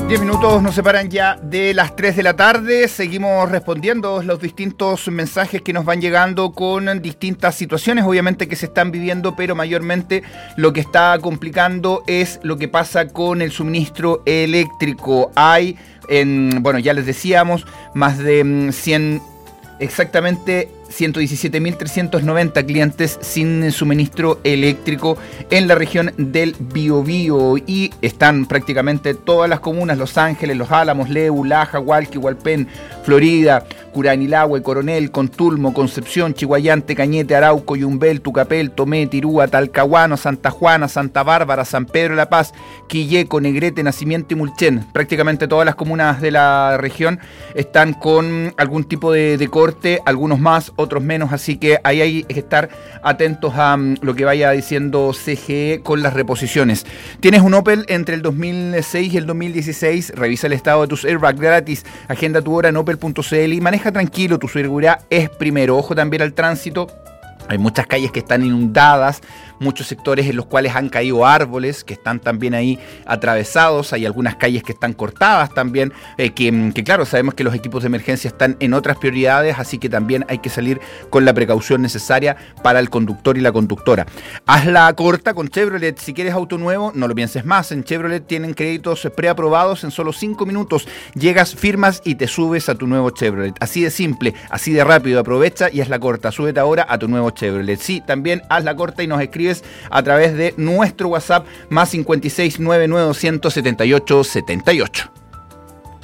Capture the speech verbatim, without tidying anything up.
Diez minutos nos separan ya de las tres de la tarde. Seguimos respondiendo los distintos mensajes que nos van llegando con distintas situaciones, obviamente, que se están viviendo, pero mayormente lo que está complicando es lo que pasa con el suministro eléctrico. Hay, en, bueno, ya les decíamos, más de cien, exactamente ciento diecisiete mil trescientos noventa clientes sin suministro eléctrico en la región del Biobío, y están prácticamente todas las comunas: Los Ángeles, Los Álamos, Leu, Laja, Hualqui, Hualpén, Florida, Curanilahue, Coronel, Contulmo, Concepción, Chiguayante, Cañete, Arauco, Yumbel, Tucapel, Tomé, Tirúa, Talcahuano, Santa Juana, Santa Bárbara, San Pedro de la Paz, Quilleco, Negrete, Nacimiento y Mulchen. Prácticamente todas las comunas de la región están con algún tipo de, de corte, algunos más, otros menos, así que ahí hay que estar atentos a um, lo que vaya diciendo C G E con las reposiciones. ¿Tienes un Opel entre el dos mil seis y el dos mil dieciséis? Revisa el estado de tus airbags gratis, agenda tu hora en opel punto c l y maneja tranquilo, tu seguridad es primero. Ojo también al tránsito. Hay muchas calles que están inundadas, muchos sectores en los cuales han caído árboles que están también ahí atravesados. Hay algunas calles que están cortadas también, eh, que, que claro, sabemos que los equipos de emergencia están en otras prioridades, así que también hay que salir con la precaución necesaria para el conductor y la conductora. Hazla corta con Chevrolet. Si quieres auto nuevo, no lo pienses más. En Chevrolet tienen créditos preaprobados en solo cinco minutos. Llegas, firmas y te subes a tu nuevo Chevrolet. Así de simple, así de rápido. Aprovecha y hazla corta. Súbete ahora a tu nuevo Chevrolet. Sí, también hazla corta y nos escribes a través de nuestro WhatsApp más cincuenta y seis, noventa y nueve, doscientos setenta y ocho, setenta y ocho.